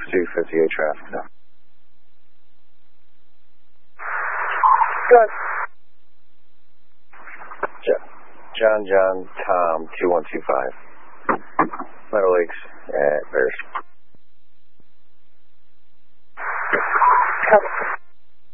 258 traffic now. Good. John, Tom, 2125. Meadow Lakes at Bears.